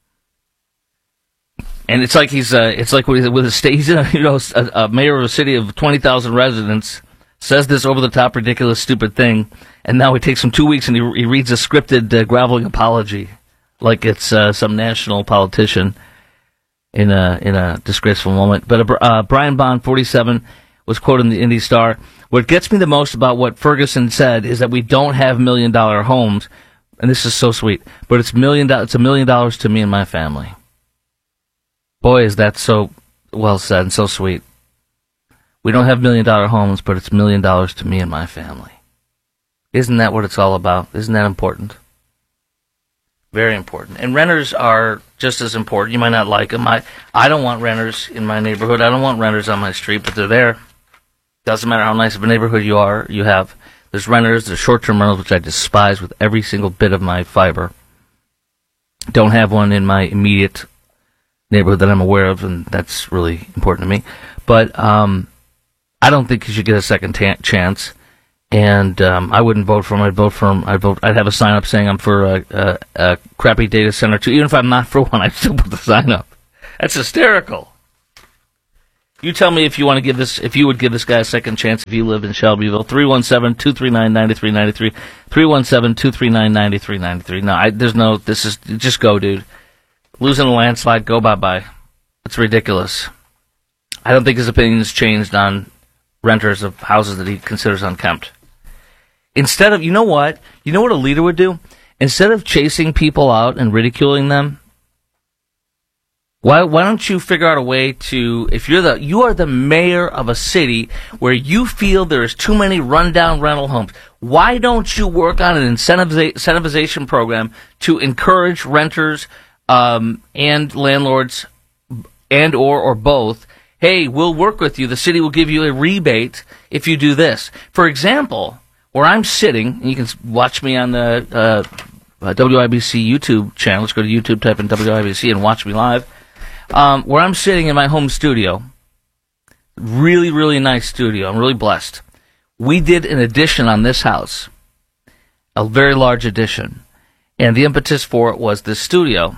And it's like he's uh, it's like with, with a state, he's a, you know a, a mayor of a city of twenty thousand residents, says this over the top ridiculous stupid thing, and now it takes him two weeks and he, he reads a scripted uh, groveling apology like it's uh, some national politician in a in a disgraceful moment. But uh, Brian Bond, forty-seven, was quoted in the Indy Star. What gets me the most about what Ferguson said is that we don't have million dollar homes, and this is so sweet. But it's million do- it's a million dollars to me and my family. Boy, is that so well said and so sweet. We don't have million-dollar homes, but it's million dollars to me and my family. Isn't that what it's all about? Isn't that important? Very important. And renters are just as important. You might not like them. I, I don't want renters in my neighborhood. I don't want renters on my street, but they're there. Doesn't matter how nice of a neighborhood you are, you have. There's renters, there's short-term rentals, which I despise with every single bit of my fiber. Don't have one in my immediate neighborhood that I'm aware of, and that's really important to me. But um, I don't think you should get a second ta- chance. And um, I wouldn't vote for him. I'd vote for him. I'd vote. I'd have a sign up saying I'm for a, a, a crappy data center too. Even if I'm not for one, I'd still put the sign up. That's hysterical. You tell me if you want to give this, if you would give this guy a second chance if you live in Shelbyville. three one seven, two three nine, nine three nine three. three one seven, two three nine, nine three nine three. No, I, there's no, this is, just go, dude. Losing a landslide, go bye-bye. It's ridiculous. I don't think his opinion has changed on renters of houses that he considers unkempt. Instead of, you know what? You know what a leader would do? Instead of chasing people out and ridiculing them, why why don't you figure out a way to, if you're the, you are the mayor of a city where you feel there is too many rundown rental homes, why don't you work on an incentiviza- incentivization program to encourage renters um, and landlords and or or both? Hey, we'll work with you. The city will give you a rebate if you do this. For example, where I'm sitting, and you can watch me on the uh, uh, W I B C YouTube channel. Let's go to YouTube, type in W I B C, and watch me live. Um, where I'm sitting in my home studio, really, really nice studio. I'm really blessed. We did an addition on this house, a very large addition, and the impetus for it was this studio.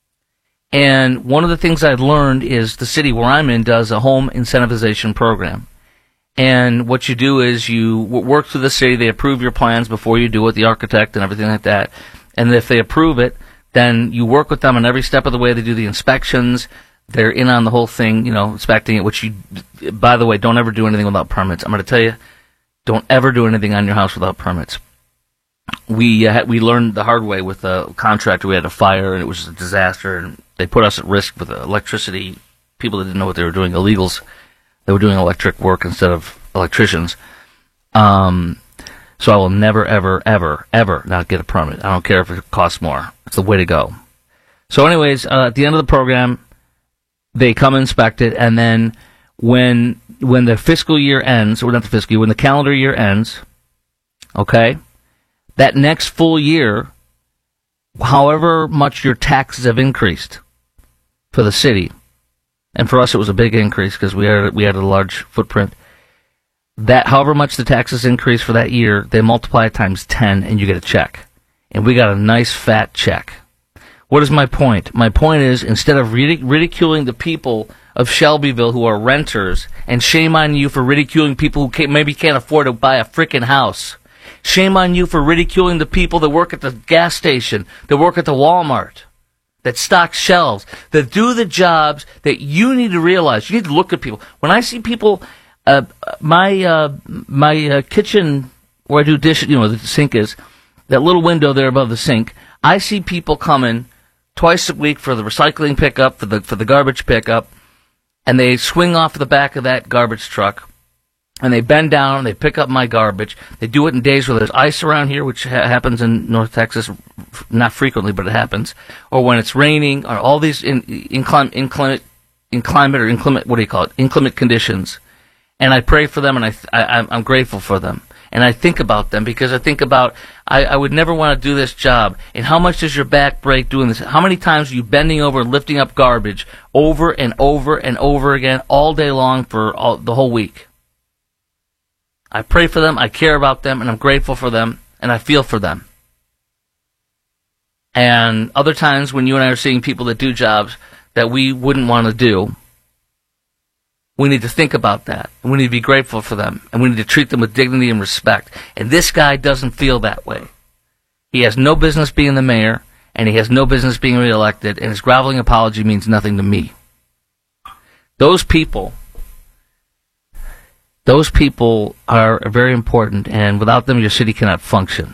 And one of the things I've learned is the city where I'm in does a home incentivization program. And what you do is you work through the city. They approve your plans before you do it, the architect and everything like that. And if they approve it, then you work with them on every step of the way. They do the inspections. They're in on the whole thing, you know, inspecting it, which you, by the way, don't ever do anything without permits. I'm going to tell you, don't ever do anything on your house without permits. We uh, had, we learned the hard way with a contractor. We had a fire, and it was a disaster, and they put us at risk with electricity, people that didn't know what they were doing, illegals. They were doing electric work instead of electricians. Um, so I will never, ever, ever, ever not get a permit. I don't care if it costs more. It's the way to go. So anyways, uh, at the end of the program, they come inspect it, and then when when the fiscal year ends, or not the fiscal year, when the calendar year ends, okay, that next full year, however much your taxes have increased for the city, and for us it was a big increase because we had we had a large footprint. That however much the taxes increase for that year, they multiply it times ten, and you get a check. And we got a nice fat check. What is my point? My point is, instead of ridic- ridiculing the people of Shelbyville who are renters, and shame on you for ridiculing people who can't, maybe can't afford to buy a frickin' house. Shame on you for ridiculing the people that work at the gas station, that work at the Walmart, that stock shelves, that do the jobs that you need to realize. You need to look at people. When I see people, uh, my uh, my uh, kitchen where I do dishes, you know, the sink is, that little window there above the sink, I see people coming twice a week for the recycling pickup, for the for the garbage pickup, and they swing off the back of that garbage truck, and they bend down, and they pick up my garbage. They do it in days where there's ice around here, which ha- happens in North Texas, not frequently, but it happens, or when it's raining, or all these in, inclim- inclement, inclement or inclement, what do you call it, inclement conditions. And I pray for them, and I, I I'm grateful for them. And I think about them because I think about, I, I would never want to do this job. And how much does your back break doing this? How many times are you bending over and lifting up garbage over and over and over again all day long for all, the whole week? I pray for them, I care about them, and I'm grateful for them, and I feel for them. And other times when you and I are seeing people that do jobs that we wouldn't want to do, we need to think about that, and we need to be grateful for them, and we need to treat them with dignity and respect. And this guy doesn't feel that way. He has no business being the mayor, and he has no business being reelected, and his groveling apology means nothing to me. Those people, those people are very important, and without them, your city cannot function.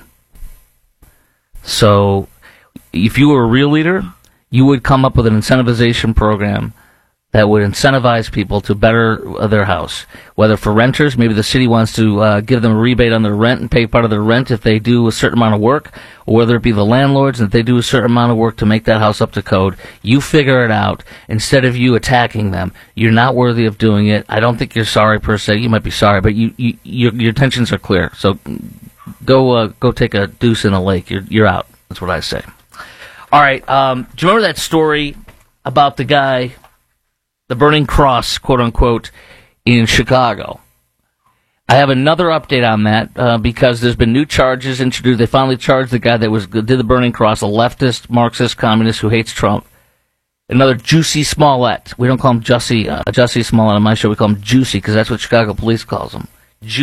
So, if you were a real leader, you would come up with an incentivization program that would incentivize people to better their house. Whether for renters, maybe the city wants to uh, give them a rebate on their rent and pay part of their rent if they do a certain amount of work, or whether it be the landlords and if they do a certain amount of work to make that house up to code. You figure it out instead of you attacking them. You're not worthy of doing it. I don't think you're sorry per se. You might be sorry, but you, you your, your intentions are clear. So go uh, go take a deuce in a lake. You're, you're out. That's what I say. All right. Um, do you remember that story about the guy, the Burning Cross, quote unquote, in Chicago? I have another update on that uh, because there's been new charges introduced. They finally charged the guy that was did the Burning Cross, a leftist, Marxist, communist who hates Trump. Another Juicy Smollett. We don't call him Jussie, uh, Jussie Smollett on my show. We call him Juicy because that's what Chicago police calls him.